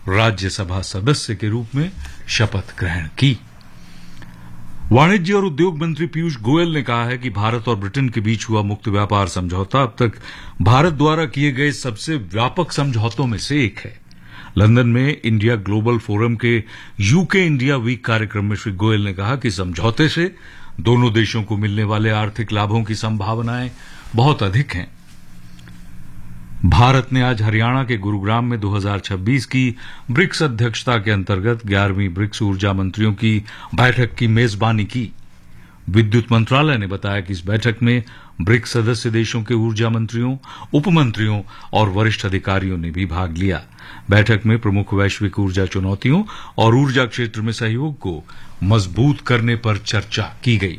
राज्यसभा सदस्य के रूप में शपथ ग्रहण की। वाणिज्य और उद्योग मंत्री पीयूष गोयल ने कहा है कि भारत और ब्रिटेन के बीच हुआ मुक्त व्यापार समझौता अब तक भारत द्वारा किए गए सबसे व्यापक समझौतों में से एक है। लंदन में इंडिया ग्लोबल फोरम के यूके इंडिया वीक कार्यक्रम में श्री गोयल ने कहा कि समझौते से दोनों देशों को मिलने वाले आर्थिक लाभों की संभावनाएं बहुत अधिक हैं। भारत ने आज हरियाणा के गुरुग्राम में 2026 की ब्रिक्स अध्यक्षता के अंतर्गत 11वीं ब्रिक्स ऊर्जा मंत्रियों की बैठक की मेजबानी की। विद्युत मंत्रालय ने बताया कि इस बैठक में ब्रिक्स सदस्य देशों के ऊर्जा मंत्रियों, उपमंत्रियों और वरिष्ठ अधिकारियों ने भी भाग लिया। बैठक में प्रमुख वैश्विक ऊर्जा चुनौतियों और ऊर्जा क्षेत्र में सहयोग को मजबूत करने पर चर्चा की गई।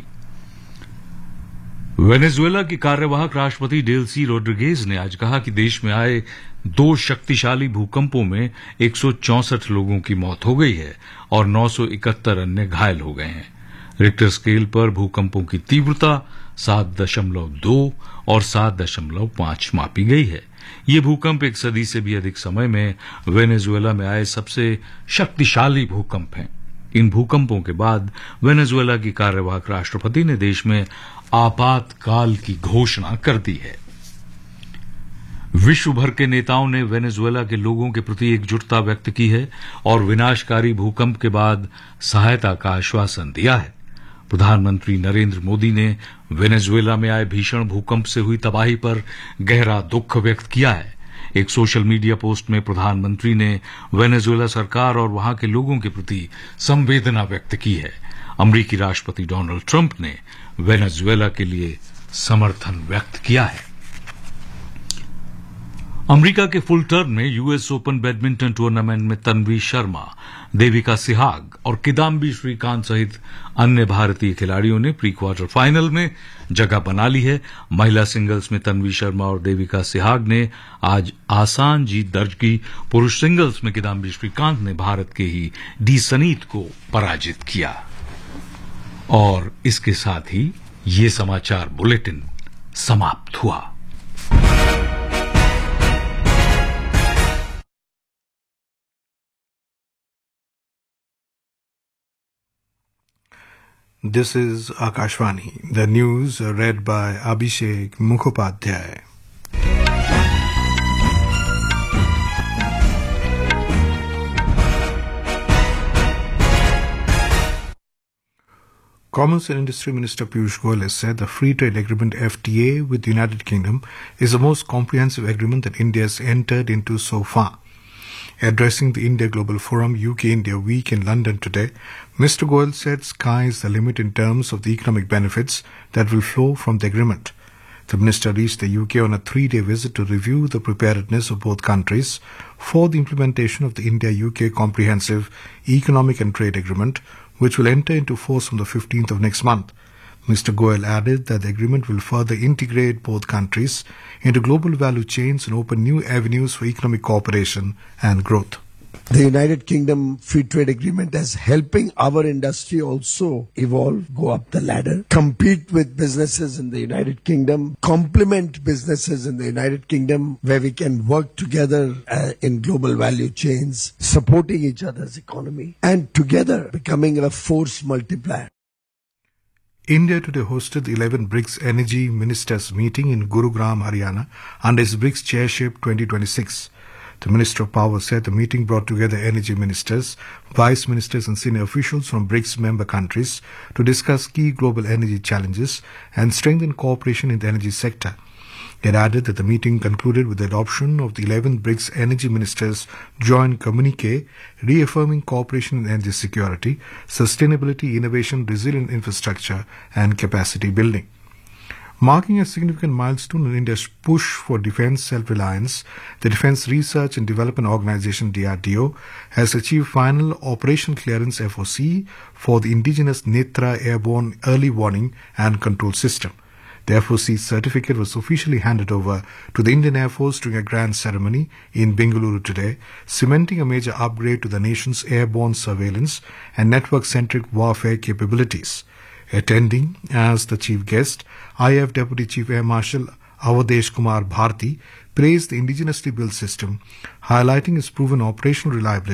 वेनेजुएला की कार्यवाहक राष्ट्रपति डेल्सी रोड्रिगेज ने आज कहा कि देश में आए 2 शक्तिशाली भूकंपों में 164 लोगों की मौत हो गई है और 971 अन्य घायल हो गए हैं। रिक्टर स्केल पर भूकंपों की तीव्रता 7.2 और 7.5 मापी गई है। ये भूकंप एक सदी से भी अधिक समय में वेनेजुएला में आए सबसे शक्तिशाली भूकंप हैं। इन भूकंपों के बाद वेनेजुएला की कार्यवाहक राष्ट्रपति ने देश में आपातकाल की घोषणा कर दी है। विश्व भर के नेताओं ने वेनेजुएला के लोगों के प्रति एकजुटता व्यक्त की है और विनाशकारी भूकंप के बाद सहायता का आश्वासन दिया है। प्रधानमंत्री नरेंद्र मोदी ने वेनेजुएला में आए भीषण भूकंप से हुई तबाही पर गहरा दुख व्यक्त किया है। एक सोशल मीडिया पोस्ट में प्रधानमंत्री ने वेनेजुएला सरकार और वहां के लोगों के प्रति संवेदना व्यक्त की है। अमेरिकी राष्ट्रपति डोनाल्ड ट्रंप ने वेनेजुएला के लिए समर्थन व्यक्त किया है। अमेरिका के फुलटर्न में यूएस ओपन बैडमिंटन टूर्नामेंट में तन्वी शर्मा, देविका सिहाग और किदाम्बी श्रीकांत सहित अन्य भारतीय खिलाड़ियों ने प्री क्वार्टर फाइनल में जगह बना ली है। महिला सिंगल्स में तन्वी शर्मा और देविका सिहाग ने आज आसान जीत दर्ज की। पुरुष सिंगल्स में किदाम्बी श्रीकांत ने भारत के ही डी सनीत को पराजित किया। और इसके साथ ही ये समाचार बुलेटिन समाप्त हुआ। This is Akashvani. The news read by Abhishek Mukhopadhyay. Commerce and Industry Minister Piyush Goyal has said the Free Trade Agreement FTA with the United Kingdom is the most comprehensive agreement that India has entered into so far. Addressing the India Global Forum UK India Week in London today, Mr. Goyal said sky is the limit in terms of the economic benefits that will flow from the agreement. The minister reached the UK on a 3-day visit to review the preparedness of both countries for the implementation of the India-UK Comprehensive Economic and Trade Agreement, which will enter into force on the 15th of next month. Mr. Goyal added that the agreement will further integrate both countries into global value chains and open new avenues for economic cooperation and growth. The United Kingdom Free Trade Agreement is helping our industry also evolve, go up the ladder, compete with businesses in the United Kingdom, complement businesses in the United Kingdom, where we can work together in global value chains, supporting each other's economy, and together becoming a force multiplier. India today hosted the 11th BRICS Energy Ministers meeting in Gurugram, Haryana, under its BRICS Chairship 2026. The Minister of Power said the meeting brought together energy ministers, vice ministers and senior officials from BRICS member countries to discuss key global energy challenges and strengthen cooperation in the energy sector. It added that the meeting concluded with the adoption of the 11th BRICS Energy Ministers' joint communique, reaffirming cooperation in energy security, sustainability, innovation, resilient infrastructure and capacity building. Marking a significant milestone in India's push for defense self-reliance, the Defense Research and Development Organization DRDO has achieved final operation clearance FOC for the indigenous Netra airborne early warning and control system. The FOC certificate was officially handed over to the Indian Air Force during a grand ceremony in Bengaluru today, cementing a major upgrade to the nation's airborne surveillance and network-centric warfare capabilities. Attending as the chief guest, IAF Deputy Chief Air Marshal Avadesh Kumar Bharti praised the indigenously built system, highlighting its proven operational reliability